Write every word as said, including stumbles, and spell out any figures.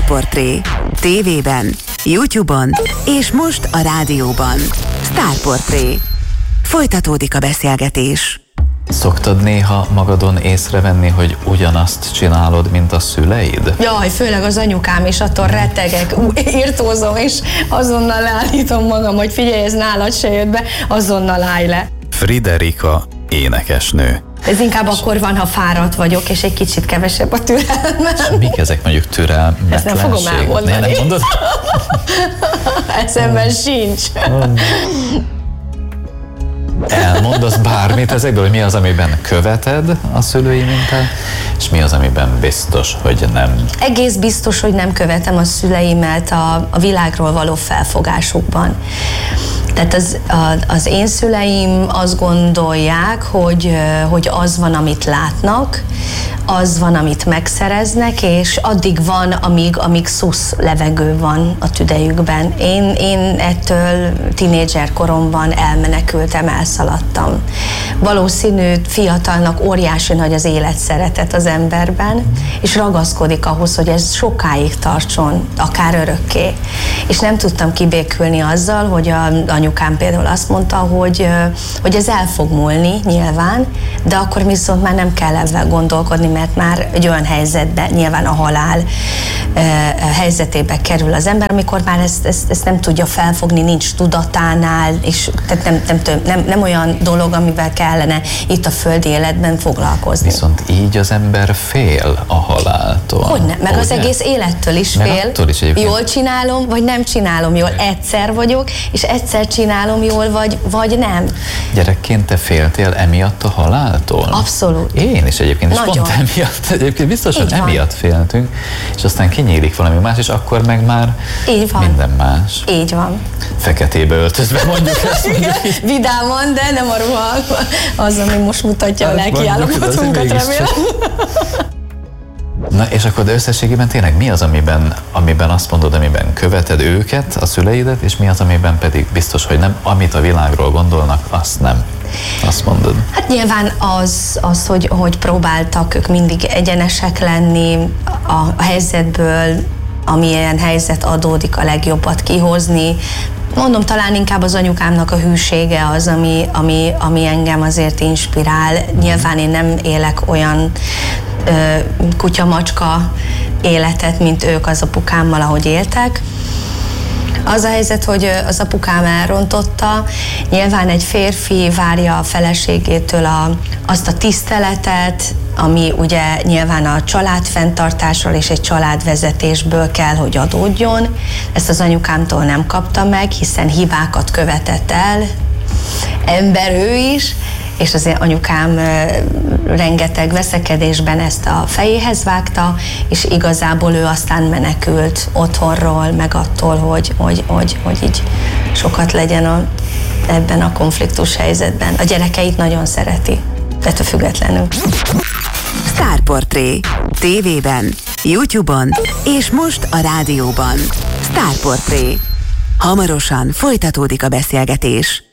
Sztárportré. Tévében, YouTube-on és most a rádióban. Sztárportré. Folytatódik a beszélgetés. Szoktad néha magadon észrevenni, hogy ugyanazt csinálod, mint a szüleid? Jaj, főleg az anyukám, és attól rettegek, írtózom, és azonnal leállítom magam, hogy figyelj, ez nálad se jött be, azonnal állj le. Friderika énekesnő. Ez inkább akkor van, ha fáradt vagyok, és egy kicsit kevesebb a türelmem. És mik ezek mondjuk türelmetlenség? Ezt nem fogom elmondani. Ne, nem mondod? Eszemben sincs. Elmondasz bármit ezekből, hogy mi az, amiben követed a szülői mintát, és mi az, amiben biztos, hogy nem? Egész biztos, hogy nem követem a szüleimet a, a világról való felfogásukban. Tehát az, a, az én szüleim azt gondolják, hogy, hogy az van, amit látnak, az van, amit megszereznek, és addig van, amíg, amíg szusz levegő van a tüdejükben. Én, én ettől tínédzser koromban elmenekültem, elszaladtam. Valószínű fiatalnak óriási nagy az életszeretet az emberben, és ragaszkodik ahhoz, hogy ez sokáig tartson, akár örökké. És nem tudtam kibékülni azzal, hogy a anyukám például azt mondta, hogy, hogy ez el fog múlni nyilván, de akkor viszont már nem kell ebben gondolkodni, mert már egy olyan helyzetben, nyilván a halál helyzetébe kerül az ember, amikor már ezt, ezt, ezt nem tudja felfogni, nincs tudatánál, és tehát nem, nem, nem, nem olyan dolog, amivel kellene itt a földi életben foglalkozni. Viszont így az ember fél a haláltól. Hogyne, meg Ugye? Az egész élettől is meg fél. Attól is egyébként. Jól csinálom, vagy nem csinálom jól. Egyszer vagyok, és egyszer csinálom jól, vagy, vagy nem. Gyerekként te féltél emiatt a haláltól? Abszolút. Én is egyébként, és Nagyon. pont emiatt, egyébként biztosan Így van. emiatt féltünk, és aztán kinyílik valami más, és akkor meg már Így van. minden más. Így van. Feketébe öltözve mondjuk ezt. Mondjuk így. Vidáman, de nem a ruha az, ami most mutatja a lelki állapotunkat, remélem. Na és akkor de összességében tényleg mi az, amiben, amiben azt mondod, amiben követed őket, a szüleidet, és mi az, amiben pedig biztos, hogy nem, amit a világról gondolnak, azt nem. Azt mondod. Hát nyilván az, az hogy, hogy próbáltak ők mindig egyenesek lenni a, a helyzetből, amilyen helyzet adódik, a legjobbat kihozni. Mondom, talán inkább az anyukámnak a hűsége az, ami, ami, ami engem azért inspirál. Nyilván én nem élek olyan ö, kutya-macska életet, mint ők az apukámmal, ahogy éltek. Az a helyzet, hogy az apukám elrontotta, nyilván egy férfi várja a feleségétől a, azt a tiszteletet, ami ugye nyilván a családfenntartásról és egy családvezetésből kell, hogy adódjon. Ezt az anyukámtól nem kapta meg, hiszen hibákat követett el, ember ő is, és az anyukám rengeteg veszekedésben ezt a fejéhez vágta, és igazából ő aztán menekült otthonról, meg attól, hogy, hogy, hogy, hogy így sokat legyen a, ebben a konfliktus helyzetben. A gyerekeit nagyon szereti, ettől függetlenül. Sztárportré. Tévében, YouTube-on és most a rádióban. Sztárportré. Hamarosan folytatódik a beszélgetés.